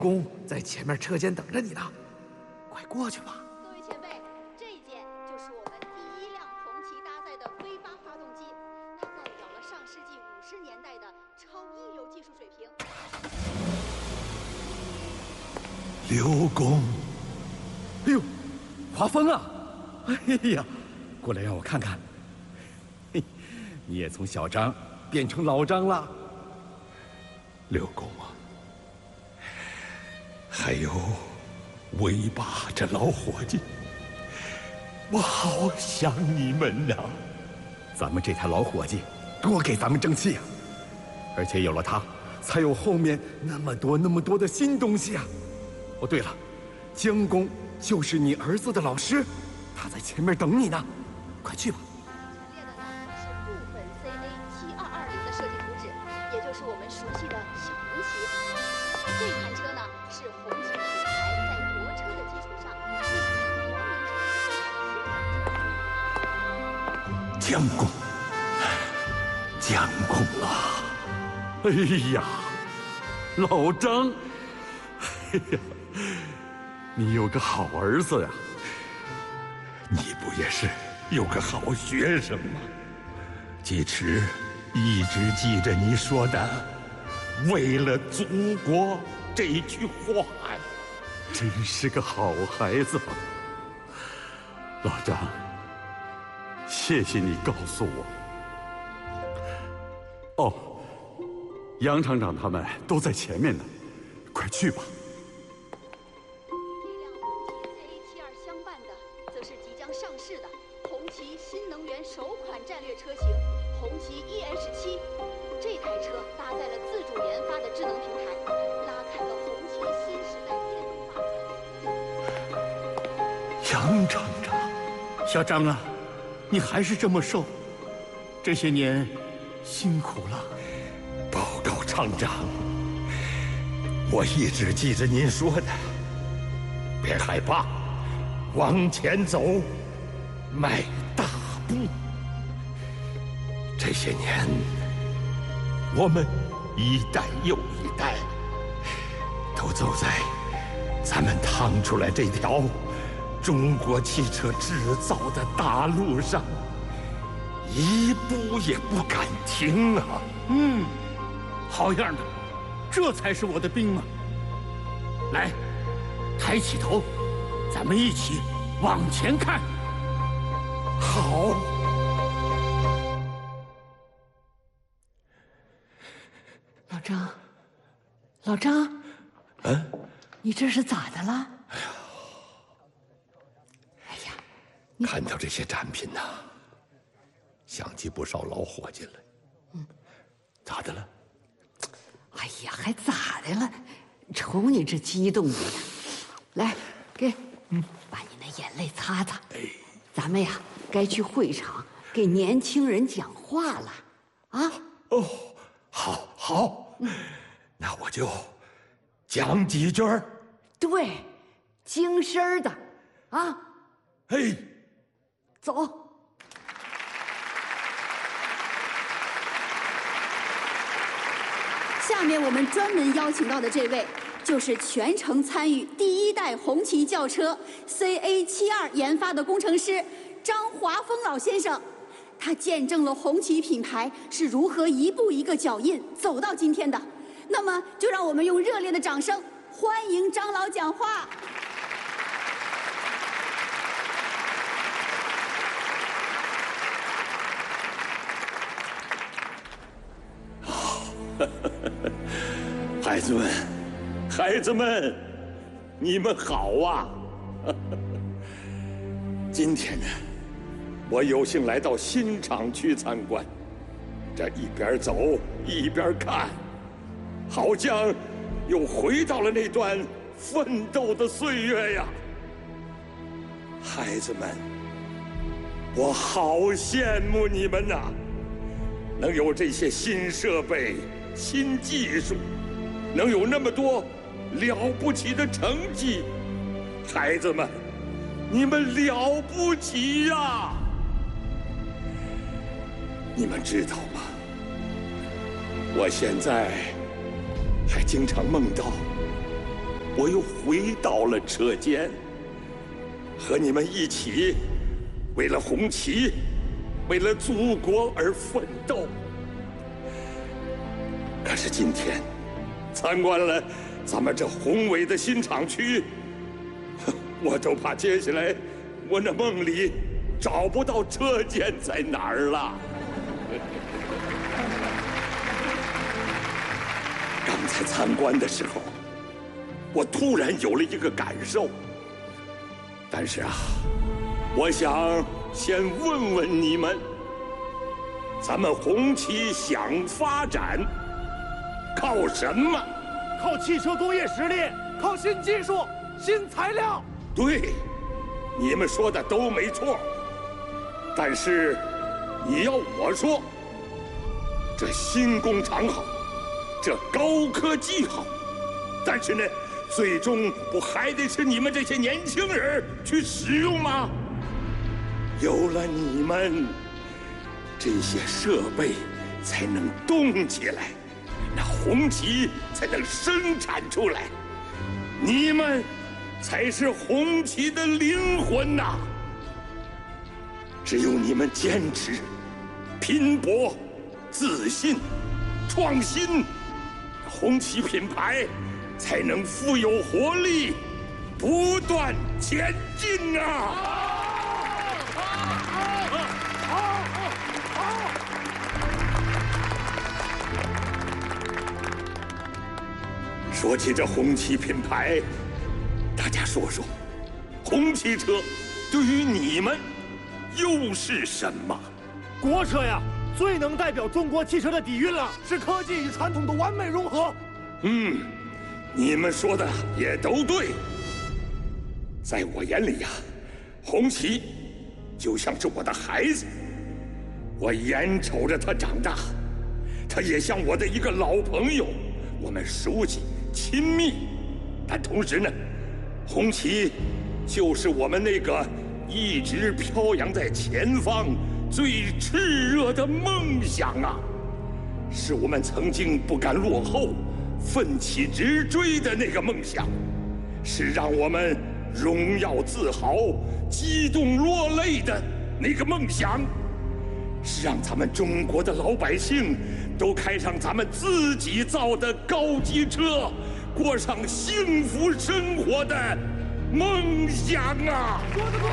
公在前面车间等着你呢，快过去吧。 各位前辈，这一件就是我们第一辆红旗搭载的飞发发动机，它代表了上世纪50年代的超一流技术水平。 刘公， 哎呦，华峰啊！哎呀，过来让我看看。嘿，你也从小张变成老张了。 刘公啊，还有尾巴这老伙计，我好想你们呐！ 咱们这台老伙计多给咱们争气啊！而且有了他，才有后面那么多的新东西啊！哦，对了，江公就是你儿子的老师，他在前面等你呢，快去吧。 陈列的呢是部分 CA7220的设计图纸，也就是我们熟悉的小红旗。这款车呢是红旗品牌在国车的基础上进行国民车。 江公，江公啊！ 哎呀，老张，哎呀，你有个好儿子呀！ 你不也是有个好学生吗？季迟一直记着你说的“为了祖国”这一句话呀， 真是个好孩子。老张，谢谢你告诉我。哦，杨厂长他们都在前面呢，快去吧。 这辆红旗 CA72相伴的，则是即将上市的红旗新能源首款战略车型红旗 EH7。这台车搭载了自主研发的智能平台，拉开了红旗新时代电动化传统。 杨厂长， 小张啊，你还是这么瘦，这些年辛苦了。 报告厂长，我一直记着您说的，别害怕，往前走，迈大步。这些年，我们一代又一代，都走在咱们趟出来这条中国汽车制造的大路上，一步也不敢停啊！ 好样的，这才是我的兵啊！来，抬起头，咱们一起往前看。 好。 老张，你这是咋的了？哎呀， 看到这些展品呐，想起不少老伙计来。咋的了？ 哎呀，还咋的了？瞅你这激动的呀！来，把你那眼泪擦擦。咱们呀，该去会场给年轻人讲话了，啊？ 哦，好，那我就讲几句儿。 对，精声儿的，啊， 嘿， 走。 下面我们专门邀请到的这位，就是全程参与第一代红旗轿车 CA72研发的工程师张华峰老先生。他见证了红旗品牌是如何一步一个脚印走到今天的。那么，就让我们用热烈的掌声欢迎张老讲话。 孩子们，你们好啊！今天呢，我有幸来到新厂区参观，这一边走一边看，好像又回到了那段奋斗的岁月呀。孩子们，我好羡慕你们呐，能有这些新设备、新技术，能有那么多了不起的成绩。孩子们，你们了不起呀！你们知道吗？我现在还经常梦到我又回到了车间，和你们一起为了红旗，为了祖国而奋斗。可是今天参观了咱们这宏伟的新厂区，我都怕接下来我那梦里找不到车间在哪儿了。刚才参观的时候，我突然有了一个感受，但是啊，我想先问问你们，咱们红旗想发展，靠什么？ 靠汽车工业实力，靠新技术、新材料。 对，你们说的都没错。但是，你要我说，这新工厂好，这高科技好，但是呢，最终不还得是你们这些年轻人去使用吗？有了你们，这些设备才能动起来，那红旗才能生产出来，你们才是红旗的灵魂呐！只有你们坚持、拼搏、自信、创新，红旗品牌才能富有活力，不断前进啊！说起这红旗品牌，大家说说，红旗车对于你们又是什么？ 国车呀，最能代表中国汽车的底蕴了，是科技与传统的完美融合。 你们说的也都对。在我眼里呀，红旗就像是我的孩子，我眼瞅着他长大，他也像我的一个老朋友，我们熟悉亲密。但同时呢，红旗就是我们那个一直飘扬在前方最炽热的梦想啊，是我们曾经不甘落后、奋起直追的那个梦想，是让我们荣耀自豪、激动落泪的那个梦想，是让咱们中国的老百姓都开上咱们自己造的高级车，过上幸福生活的梦想啊！ 说得对！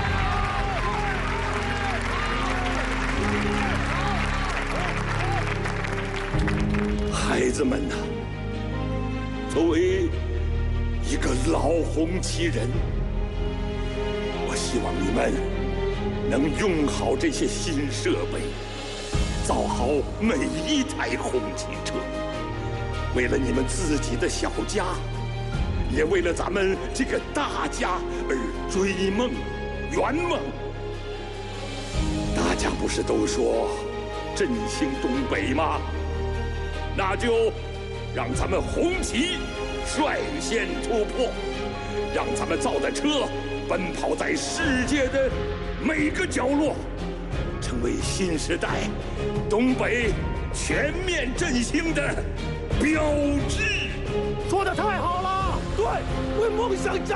孩子们呐，作为一个老红旗人，我希望你们能用好这些新设备，造好每一台红旗车，为了你们自己的小家，也为了咱们这个大家而追梦、圆梦。大家不是都说振兴东北吗？那就让咱们红旗率先突破，让咱们造的车奔跑在世界的每个角落，成为新时代东北全面振兴的标志。 说得太好了，对，为梦想加